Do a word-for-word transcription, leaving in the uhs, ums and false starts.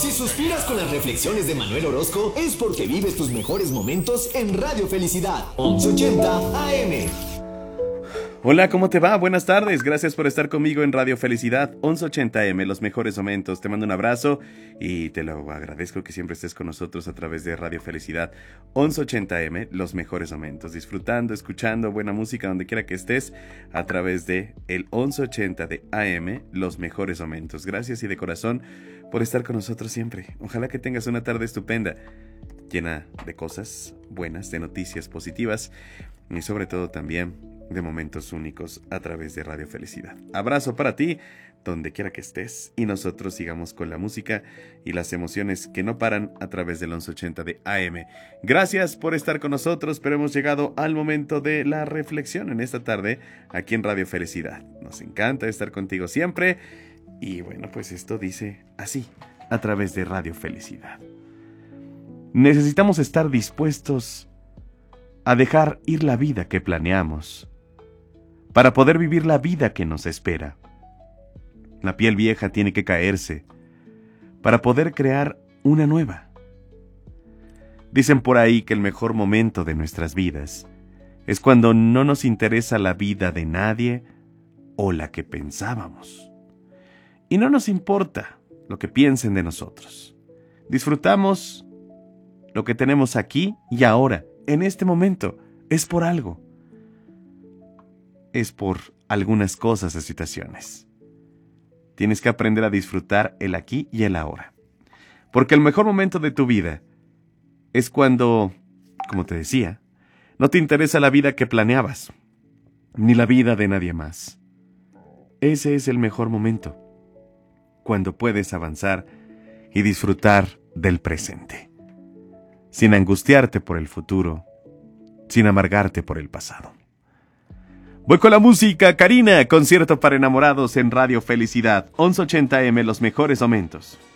Si suspiras con las reflexiones de Manuel Orozco, es porque vives tus mejores momentos en Radio Felicidad, once ochenta A M. Hola, ¿cómo te va? Buenas tardes, gracias por estar conmigo en Radio Felicidad, once ochenta A M, los mejores momentos. Te mando un abrazo y te lo agradezco que siempre estés con nosotros a través de Radio Felicidad, once ochenta A M, los mejores momentos. Disfrutando, escuchando buena música donde quiera que estés a través de el once ochenta de A M, los mejores momentos. Gracias y de corazón por estar con nosotros siempre. Ojalá que tengas una tarde estupenda, llena de cosas buenas, de noticias positivas y sobre todo también de momentos únicos a través de Radio Felicidad. Abrazo para ti, donde quiera que estés, y nosotros sigamos con la música y las emociones que no paran a través del once ochenta de A M. Gracias por estar con nosotros, pero hemos llegado al momento de la reflexión en esta tarde aquí en Radio Felicidad. Nos encanta estar contigo siempre, y bueno, pues esto dice así, a través de Radio Felicidad. Necesitamos estar dispuestos a dejar ir la vida que planeamos, para poder vivir la vida que nos espera. La piel vieja tiene que caerse para poder crear una nueva. Dicen por ahí que el mejor momento de nuestras vidas es cuando no nos interesa la vida de nadie o la que pensábamos. Y no nos importa lo que piensen de nosotros. Disfrutamos lo que tenemos aquí y ahora, en este momento. Es por algo. Es por algunas cosas o situaciones. Tienes que aprender a disfrutar el aquí y el ahora. Porque el mejor momento de tu vida es cuando, como te decía, no te interesa la vida que planeabas, ni la vida de nadie más. Ese es el mejor momento, cuando puedes avanzar y disfrutar del presente, sin angustiarte por el futuro, sin amargarte por el pasado. Voy con la música, Karina, concierto para enamorados en Radio Felicidad, once ochenta A M, los mejores momentos.